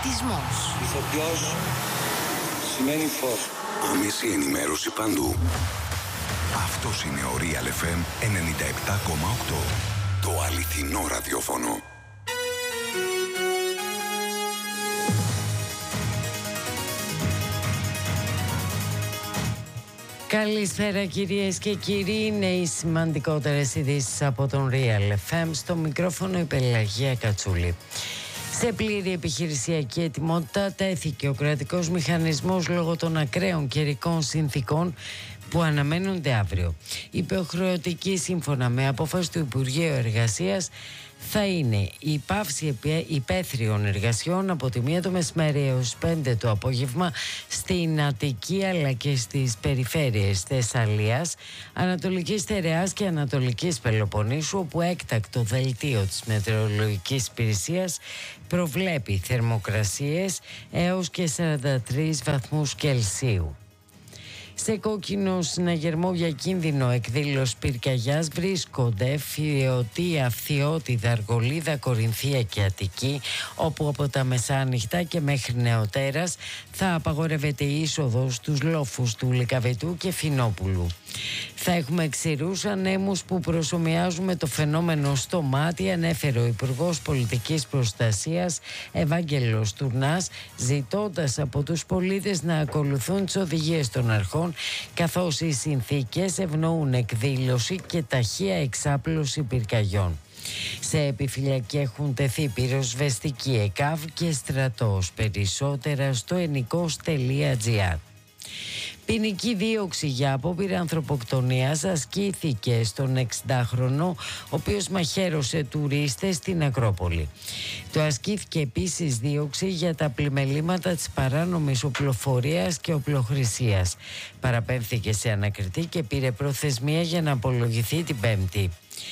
Πολιτισμός. Ηθοποιός σημαίνει φως. Άμεση ενημέρωση παντού. Αυτός είναι ο Real FM 97,8. Το αληθινό ραδιόφωνο. Καλησπέρα κυρίες και κύριοι, είναι οι σημαντικότερες ειδήσεις από τον Real FM. Στο μικρόφωνο η Πελαγία Κατσούλη. Σε πλήρη επιχειρησιακή ετοιμότητα τέθηκε ο κρατικός μηχανισμός λόγω των ακραίων καιρικών συνθήκων που αναμένονται αύριο. Η υποχρεωτική σύμφωνα με απόφαση του Υπουργείου Εργασίας θα είναι η πάυση υπαίθριων εργασιών από τη 1 το μεσημέρι έως 5 το απόγευμα στην Αττική αλλά και στις περιφέρειες Θεσσαλίας, Ανατολικής Στερεάς και Ανατολικής Πελοποννήσου, όπου έκτακτο δελτίο της Μετεωρολογικής Υπηρεσίας προβλέπει θερμοκρασίες έως και 43 βαθμούς Κελσίου. Σε κόκκινο συναγερμό για κίνδυνο εκδήλωση πυρκαγιάς βρίσκονται Φιωτία, Φθιώτιδα, Αργολίδα, Κορινθία και Αττική, όπου από τα μεσάνυχτα και μέχρι νεοτέρας θα απαγορεύεται η είσοδος στους λόφους του Λυκαβητού και Φινόπουλου. Θα έχουμε ξηρούς ανέμους που προσομοιάζουν με το φαινόμενο στο μάτι, ανέφερε ο Υπουργός Πολιτικής Προστασίας Ευάγγελος Τουρνάς, ζητώντας από τους πολίτες να ακολουθούν τις οδηγίες των αρχών, καθώς οι συνθήκες ευνοούν εκδήλωση και ταχεία εξάπλωση πυρκαγιών. Σε επιφυλακή έχουν τεθεί πυροσβεστική ΕΚΑΒ και στρατός. Περισσότερα στο ενικός.gr. Ποινική δίωξη για απόπειρα ανθρωποκτονίας ασκήθηκε στον 60χρονο, ο οποίος μαχαίρωσε τουρίστες στην Ακρόπολη. Το ασκήθηκε επίσης δίωξη για τα πλημελήματα της παράνομης οπλοφορίας και οπλοχρησίας. Παραπέμφθηκε σε ανακριτή και πήρε προθεσμία για να απολογηθεί την Πέμπτη.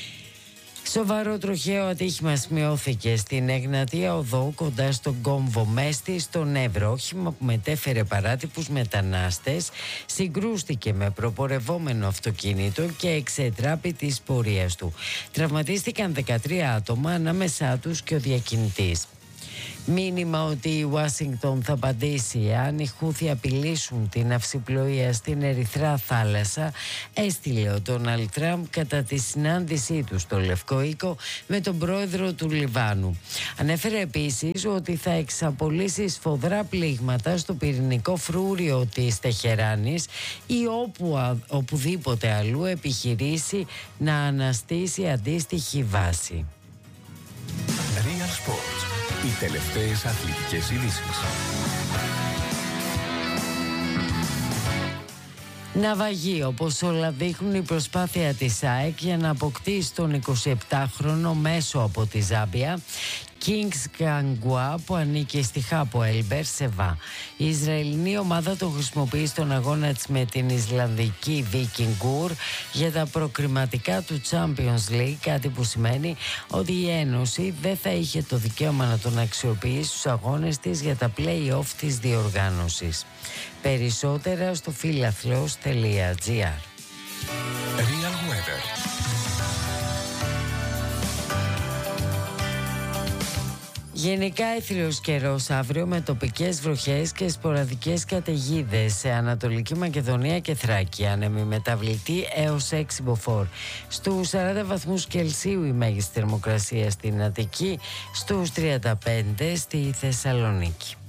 Σοβαρό τροχαίο ατύχημα σημειώθηκε στην Εγνατία Οδό κοντά στον κόμβο Μέστη στον Εύρο. Όχημα που μετέφερε παράτυπους μετανάστες συγκρούστηκε με προπορευόμενο αυτοκίνητο και εξετράπη της πορείας του. Τραυματίστηκαν 13 άτομα, ανάμεσά τους και ο διακινητής. Μήνυμα ότι η Ουάσιγκτον θα απαντήσει αν οι Χούθι απειλήσουν την αυσιπλοεία στην Ερυθρά Θάλασσα, έστειλε ο Ντόναλντ Τραμπ κατά τη συνάντησή του στο Λευκό Οίκο με τον πρόεδρο του Λιβάνου. Ανέφερε επίσης ότι θα εξαπολύσει σφοδρά πλήγματα στο πυρηνικό φρούριο της Τεχεράνης ή οπουδήποτε αλλού επιχειρήσει να αναστήσει αντίστοιχη βάση. Real Sports. Οι τελευταίες αθλητικές ειδήσεις. Ναυαγή, όπως όλα δείχνουν, η προσπάθεια της ΑΕΚ για να αποκτήσει τον 27χρονο μέσο από τη Ζάμπια Kings Kangwa, που ανήκει στη Χάπο Έλμπερ Σεβά. Η Ισραηλινή ομάδα τον χρησιμοποιεί στον αγώνα της με την Ισλανδική Vikingur για τα προκριματικά του Champions League, κάτι που σημαίνει ότι η Ένωση δεν θα είχε το δικαίωμα να τον αξιοποιήσει στους αγώνες της για τα play-off της διοργάνωσης. Περισσότερα στο φιλαθλός.gr. Real Weather. Γενικά έθριος καιρός αύριο με τοπικές βροχές και σποραδικές καταιγίδες σε Ανατολική Μακεδονία και Θράκη. Άνεμη μεταβλητή έως 6 μποφόρ. Στους 40 βαθμούς Κελσίου η μέγιστη θερμοκρασία στην Αττική, στους 35 στη Θεσσαλονίκη.